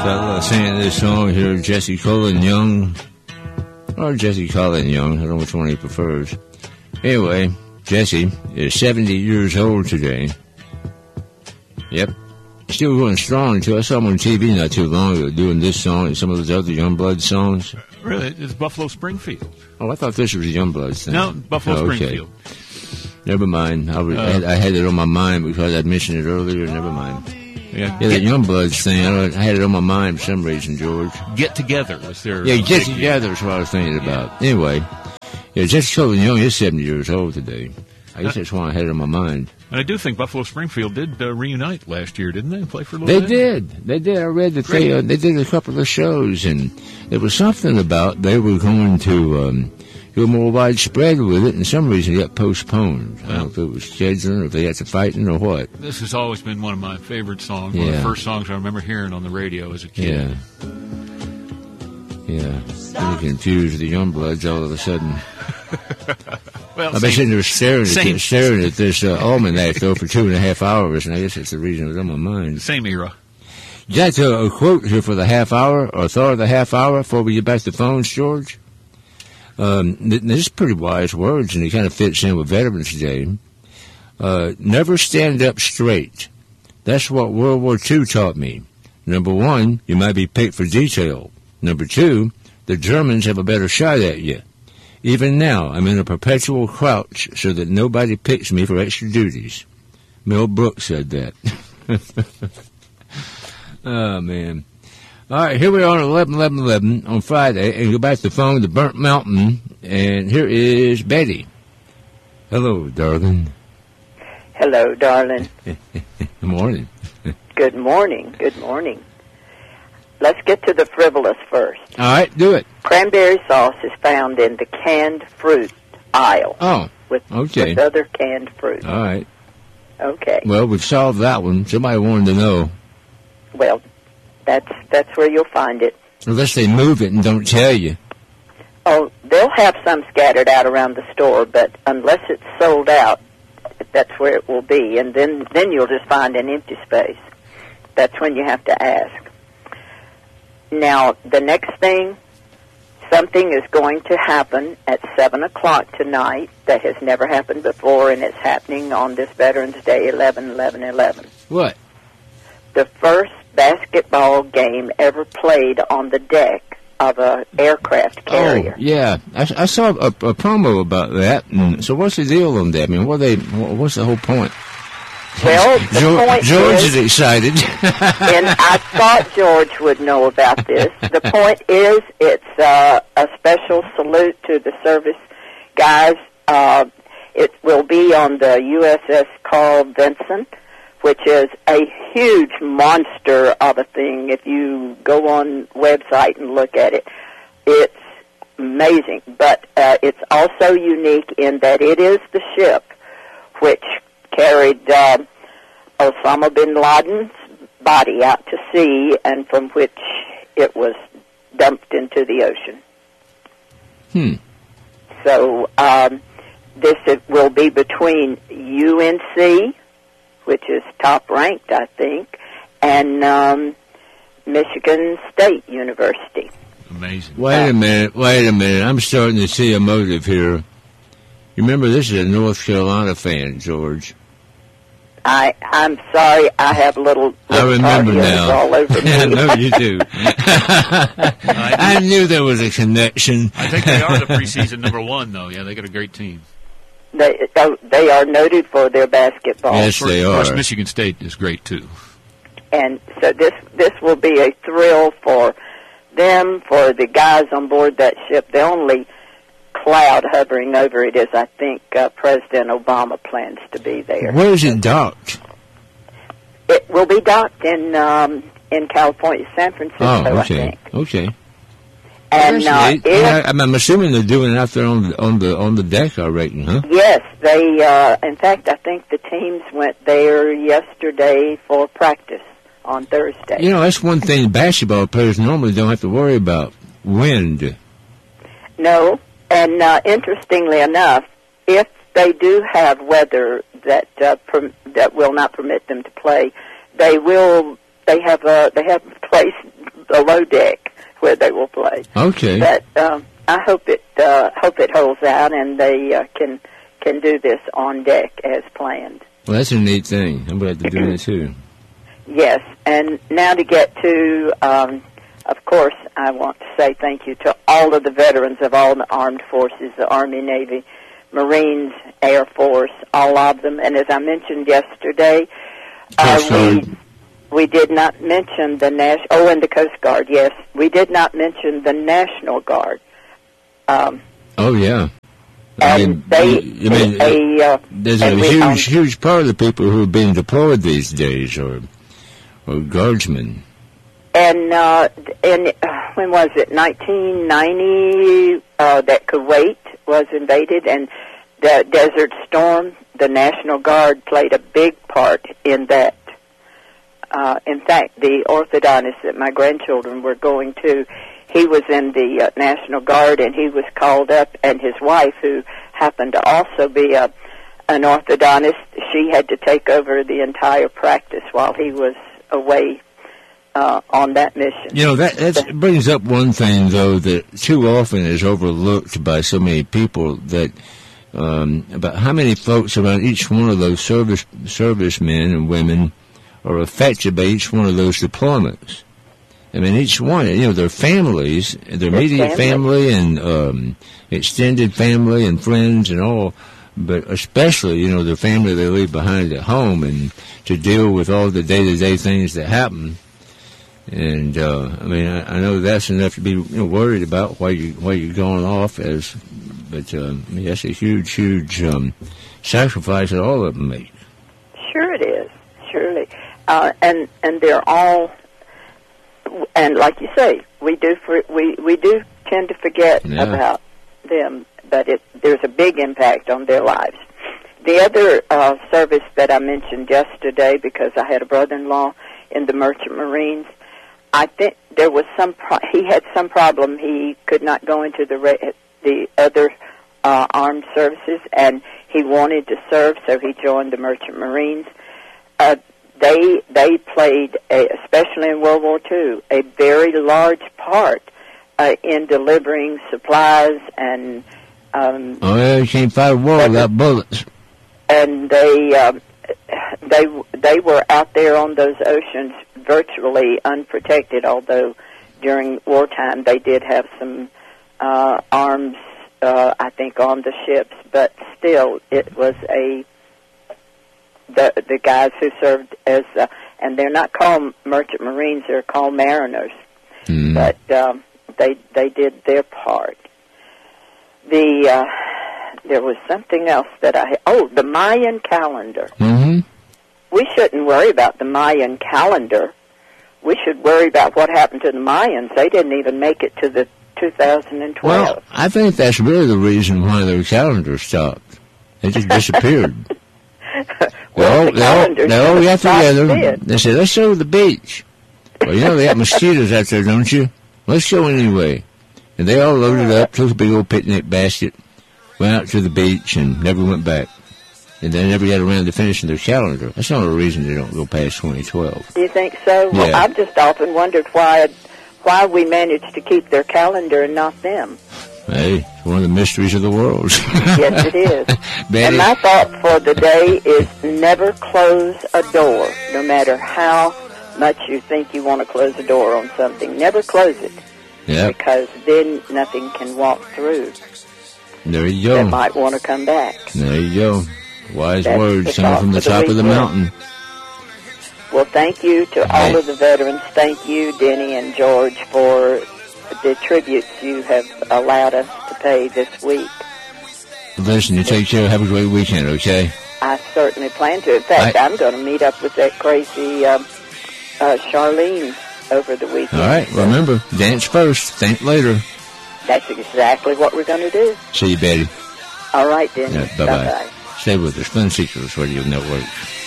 fella singing this song here, Jesse Colin Young, or Jesse Colin Young, I don't know which one he prefers. Anyway, Jesse is 70 years old today. Yep. Still going strong, too. I saw him on TV not too long ago doing this song and some of those other Youngblood songs. Really? It's Buffalo Springfield. Oh, I thought this was a Youngblood thing. No, Buffalo Springfield. Never mind. I had it on my mind because I'd mentioned it earlier. Never mind. Yeah, that Youngbloods thing, I had it on my mind for some reason, George. Get Together was their... Yeah, Get Together is what I was thinking about. Anyway, yeah, Jesse Colin Young is 70 years old today. I guess that's why I had it on my mind. And I do think Buffalo Springfield did reunite last year, didn't they? Play for a little bit? They did. I read that they did a couple of shows, and there was something about they were going to go more widespread with it, and for some reason it got postponed. I don't know if it was scheduling or if they had to fighting or what. This has always been one of my favorite songs. One of the first songs I remember hearing on the radio as a kid. Yeah. Getting confused with the Youngbloods all of a sudden. Well, I've been sitting there staring at this almanac, though, for 2.5 hours, and I guess that's the reason it was on my mind. Same era. You got a quote here for the half hour, or thought of the half hour before we get back to the phones, George? This is pretty wise words, and it kind of fits in with Veterans Day. Never stand up straight. That's what World War II taught me. Number one, you might be picked for detail. Number two, the Germans have a better shot at you. Even now, I'm in a perpetual crouch so that nobody picks me for extra duties. Mel Brooks said that. Oh, man. All right, here we are on 11/11/11 on Friday, and go back to the phone to Burnt Mountain, and here is Betty. Hello, darling. Hello, darling. Good morning. Good morning. Good morning. Let's get to the frivolous first. All right, do it. Cranberry sauce is found in the canned fruit aisle. Oh, with other canned fruit. All right. Okay. Well, we've solved that one. Somebody wanted to know. Well, that's where you'll find it. Unless they move it and don't tell you. Oh, they'll have some scattered out around the store, but unless it's sold out, that's where it will be. And then you'll just find an empty space. That's when you have to ask. Now, the next thing, something is going to happen at 7 o'clock tonight that has never happened before, and it's happening on this Veterans Day, 11/11/11. What? The first basketball game ever played on the deck of an aircraft carrier. Oh, yeah. I saw a promo about that. So what's the deal on that? I mean, what's the whole point? Well, the point George is excited. And I thought George would know about this. The point is, it's a special salute to the service guys. It will be on the USS Carl Vinson, which is a huge monster of a thing. If you go on website and look at it, it's amazing. But it's also unique in that it is the ship which carried Osama bin Laden's body out to sea and from which it was dumped into the ocean. So this will be between UNC, which is top-ranked, I think, and Michigan State University. Amazing. Wait a minute. I'm starting to see a motive here. You remember, this is a North Carolina fan, George. I'm sorry, I have little I remember now. All over me. I know you do. I knew there was a connection. I think they are the preseason number one, though. Yeah, they got a great team. They are noted for their basketball. Yes, they are. Of course, Michigan State is great, too. And so this will be a thrill for them, for the guys on board that ship. The only cloud hovering over it is, I think, President Obama plans to be there. Where is it docked? It will be docked in California, San Francisco, I think. Okay. And I'm assuming they're doing it out there on the deck, I reckon, huh? Yes, they. In fact, I think the teams went there yesterday for practice on Thursday. You know, that's one thing basketball players normally don't have to worry about: wind. No, and interestingly enough, if they do have weather that will not permit them to play, they have a place below deck where they will play. Okay. But I hope it holds out and they can do this on deck as planned. Well, that's a neat thing. I'm glad they're doing it too. Yes, and now to get to, of course, I want to say thank you to all of the veterans of all the armed forces, the Army, Navy, Marines, Air Force, all of them. And as I mentioned yesterday, we did not mention the and the Coast Guard, yes. We did not mention the National Guard. Oh, yeah. And there's a huge part of the people who are being deployed these days or guardsmen. And when was it? 1990, that Kuwait was invaded, and the Desert Storm, the National Guard played a big part in that. In fact, the orthodontist that my grandchildren were going to, he was in the National Guard, and he was called up, and his wife, who happened to also be an orthodontist, she had to take over the entire practice while he was away on that mission. You know, that brings up one thing, though, that too often is overlooked by so many people, that about how many folks around each one of those servicemen and women are affected by each one of those deployments. I mean, each one, their families, their immediate family and extended family and friends and all, but especially, their family they leave behind at home and to deal with all the day-to-day things that happen. And, I know that's enough to be worried about while you're going off, but that's a huge sacrifice that all of them make. Sure it is, surely. And they're all... And like you say, we do tend to forget about them, but there's a big impact on their lives. The other service that I mentioned yesterday, because I had a brother-in-law in the Merchant Marines, I think there was he had some problem. He could not go into the other armed services, and he wanted to serve, so he joined the Merchant Marines. They played, especially in World War II, a very large part in delivering supplies and. You can't fight a war without bullets. And they were out there on those oceans virtually unprotected. Although during wartime they did have some arms, I think, on the ships, but still it was the guys who served as, and they're not called Merchant Marines, they're called mariners. But they did their part. There was something else that the Mayan calendar. Mm-hmm. We shouldn't worry about the Mayan calendar. We should worry about what happened to the Mayans. They didn't even make it to the 2012. Well, I think that's really the reason why their calendar stopped. They just disappeared. They all got together. They said, let's go to the beach. Well, they got mosquitoes out there, don't you? Let's go anyway. And they all loaded up, took a big old picnic basket, went out to the beach, and never went back. And they never got around to finishing their calendar. That's the only reason they don't go past 2012. Do you think so? Yeah. Well, I've just often wondered why we managed to keep their calendar and not them. Hey, it's one of the mysteries of the world. Yes, it is. And my thought for the day is never close a door, no matter how much you think you want to close a door on something. Never close it. Yep. Because then nothing can walk through. There you go. That might want to come back. There you go. Wise words, coming from the top of the mountain. Well, thank you to all of the veterans. Thank you, Denny and George, for the tributes you have allowed us to pay this week. Listen, you take care. Have a great weekend, okay? I certainly plan to. In fact, I'm going to meet up with that crazy Charlene over the weekend. All right. Remember, dance first, think later. That's exactly what we're going to do. See you, Betty. All right, Denny. Yeah, bye-bye. Stay with us. Fun Secrets Radio Network.